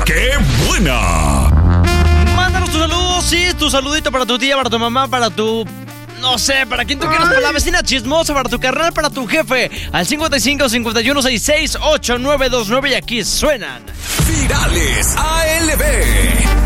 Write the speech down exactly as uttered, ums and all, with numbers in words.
¡Qué buena! Mándanos tus saludos, sí, tu saludito para tu tía, para tu mamá, para tu... No sé, para quien tú quieras, para la vecina chismosa, para tu carnal, para tu jefe. Al cincuenta y cinco, cincuenta y uno, sesenta y seis, ochenta y nueve veintinueve y aquí suenan Virales A L B.